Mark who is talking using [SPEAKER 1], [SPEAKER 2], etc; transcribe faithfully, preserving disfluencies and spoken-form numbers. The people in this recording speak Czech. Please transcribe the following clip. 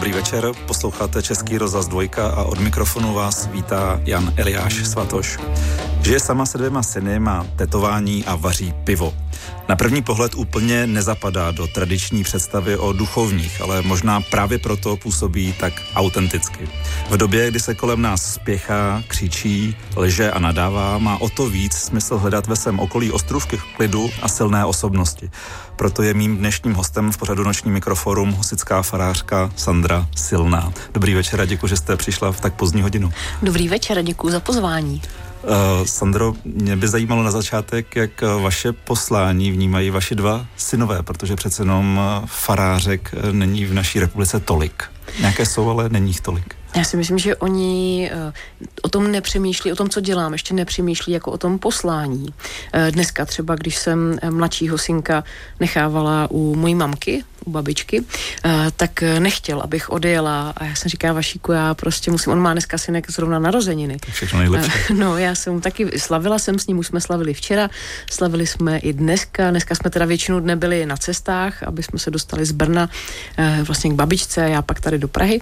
[SPEAKER 1] Dobrý večer, posloucháte Český rozhlas Dvojka a od mikrofonu vás vítá Jan Eliáš Svatoš. Žije sama se dvěma syny, má tetování a vaří pivo. Na první pohled úplně nezapadá do tradiční představy o duchovních, ale možná právě proto působí tak autenticky. V době, kdy se kolem nás spěchá, křičí, lže a nadává, má o to víc smysl hledat ve svém okolí ostrůvky klidu a silné osobnosti. Proto je mým dnešním hostem v pořadu Noční mikroforum husitská farářka Sandra Silná. Dobrý večer a děkuji, že jste přišla v tak pozdní hodinu.
[SPEAKER 2] Dobrý večer a děkuji za pozvání.
[SPEAKER 1] Uh, Sandro, mě by zajímalo na začátek, jak vaše poslání vnímají vaši dva synové, protože přece jenom farářek není v naší republice tolik. Nějaké jsou, ale není jich tolik.
[SPEAKER 2] Já si myslím, že oni uh, o tom nepřemýšlí, o tom, co dělám, ještě nepřemýšlí jako o tom poslání. Uh, dneska třeba, když jsem mladšího synka nechávala u mojí mamky, u babičky, uh, tak nechtěl, abych odjela a já jsem říkala, Vašíku, já prostě musím, on má dneska synek zrovna narozeniny.
[SPEAKER 1] Všechno nejlepší.
[SPEAKER 2] Uh, no, já jsem taky, slavila jsem s ním, už jsme slavili včera, slavili jsme i dneska, dneska jsme teda většinu dne byli na cestách, aby jsme se dostali z Brna uh, vlastně k babičce a já pak tady do Prahy.